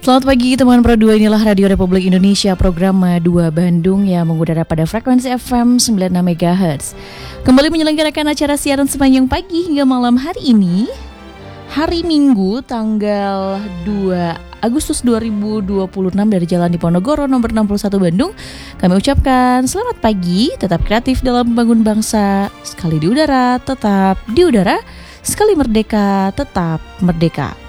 Selamat pagi teman Pro 2, inilah Radio Republik Indonesia, program 2 Bandung yang mengudara pada frekuensi FM 96 MHz. Kembali menyelenggarakan acara siaran sepanjang pagi hingga malam hari ini, hari Minggu tanggal 2 Agustus 2026 dari Jalan Diponegoro nomor 61 Bandung. Kami ucapkan selamat pagi, tetap kreatif dalam membangun bangsa. Sekali di udara, tetap di udara. Sekali merdeka, tetap merdeka.